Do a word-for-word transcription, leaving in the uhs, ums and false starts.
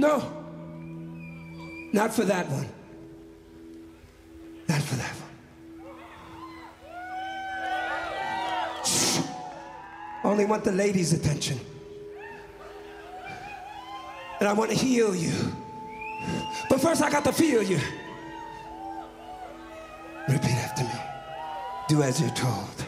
No. Not for that one. Not for that one. Shh. Only want the ladies' attention. And I want to heal you. But first I got to feel you. Repeat after me. Do as you're told.